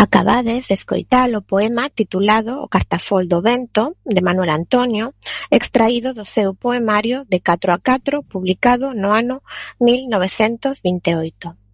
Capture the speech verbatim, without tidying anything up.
Acabades de escoitar o poema titulado O Cartafol do vento, de Manuel Antonio, extraído do seu poemario de catro a catro, publicado no ano mil novecentos vinte e oito.